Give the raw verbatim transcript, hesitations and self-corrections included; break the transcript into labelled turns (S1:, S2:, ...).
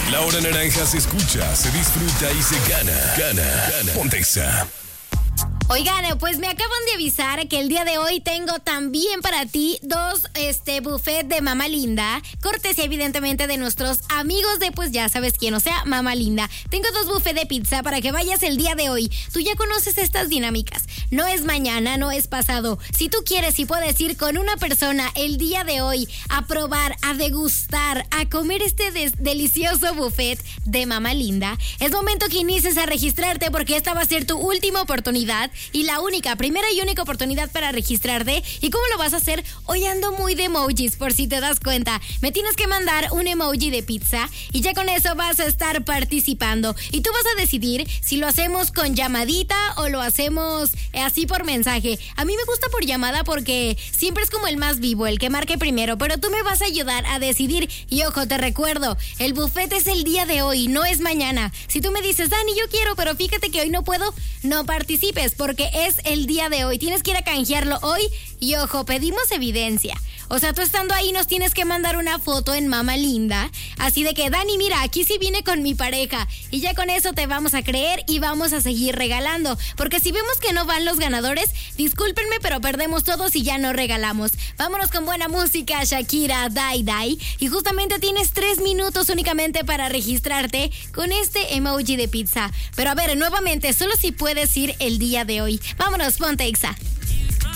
S1: La hora naranja se escucha, se disfruta y se gana. Gana, gana. Ponte Exa.
S2: Oigan, pues me acaban de avisar que el día de hoy tengo también para ti dos este buffet de Mama Linda, cortesía evidentemente de nuestros amigos de, pues ya sabes quién, o sea, Mama Linda. Tengo dos buffet de pizza para que vayas el día de hoy. Tú ya conoces estas dinámicas. No es mañana, no es pasado. Si tú quieres y puedes ir con una persona el día de hoy a probar, a degustar, a comer este des- delicioso buffet de Mama Linda, es momento que inicies a registrarte porque esta va a ser tu última oportunidad. Y la única, primera y única oportunidad para registrarte. ¿Y cómo lo vas a hacer? Hoy ando muy de emojis, por si te das cuenta. Me tienes que mandar un emoji de pizza y ya con eso vas a estar participando. Y tú vas a decidir si lo hacemos con llamadita o lo hacemos así por mensaje. A mí me gusta por llamada porque siempre es como el más vivo, el que marque primero. Pero tú me vas a ayudar a decidir. Y ojo, te recuerdo, el buffet es el día de hoy, no es mañana. Si tú me dices, Dani, yo quiero, pero fíjate que hoy no puedo, no participes, porque es el día de hoy. Tienes que ir a canjearlo hoy y ojo, pedimos evidencia. O sea, tú estando ahí nos tienes que mandar una foto en Mama Linda, así de que, Dani, mira, aquí sí vine con mi pareja. Y ya con eso te vamos a creer y vamos a seguir regalando. Porque si vemos que no van los ganadores, discúlpenme, pero perdemos todos y ya no regalamos. Vámonos con buena música, Shakira, Die Die. Y justamente tienes tres minutos únicamente para registrarte con este emoji de pizza. Pero a ver, nuevamente, solo si puedes ir el día de hoy. Vámonos, ponte Exa.